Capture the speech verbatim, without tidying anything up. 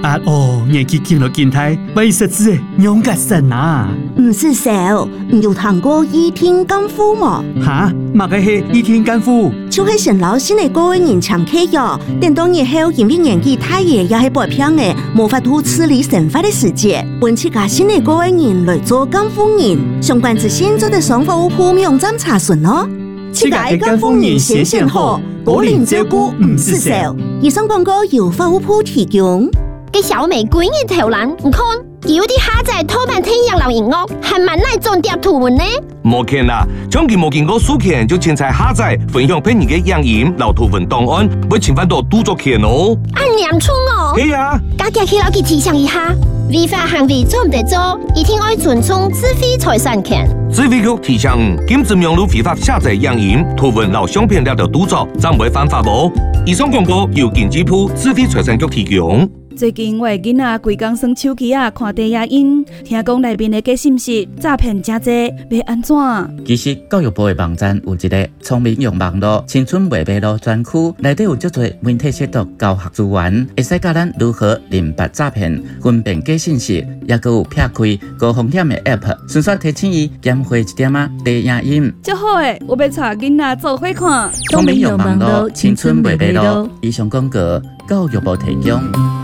啊哦，年纪轻了健态，为实质的勇敢神啊！ 唔是少，你有听过倚天干夫吗？ 哈，乜个是倚天干夫？ 就是成老新的各位人常客哟。等到日后因为年纪太爷也是白偏的，无法度处理神法的世界，本期家新的各位人来做干夫人。相关之现做的商务户网站查询哦。 七个干夫人先选好，果然照顾唔是少。 以上广告由法务部提供。 给小美闺女头人，唔看，有啲下载偷版天阳老银哦，还蛮耐种碟图文呢。 冇见啦，将佢冇见过书权就凊彩下载分享俾你嘅影音、老图文档案，会侵犯到著作权哦。 按娘冲哦。 系啊。 家家去老佢提醒一下，违法行为做唔得做，一定要尊重智慧财产权。 智慧局提醒，禁止用路非法下载影音、图文、老相片了的著作，暂违犯法无。以上广告由经济部智慧财产局提供。 最近我的囡仔规工耍手机啊，看低影音，听讲内面的假信息、诈骗真多，要安怎？ 其实教育部的网站有一个聪明用网络青春未迷路专区，内底有足多媒体识读教学资源，会使教咱如何认别诈骗、分辨假信息，也佮有撇开高风险的 App， 顺续提醒伊减少一点啊低影音。 足好诶，我要带囡仔做伙看。 聪明用网络青春未迷路。以上广告教育部提供。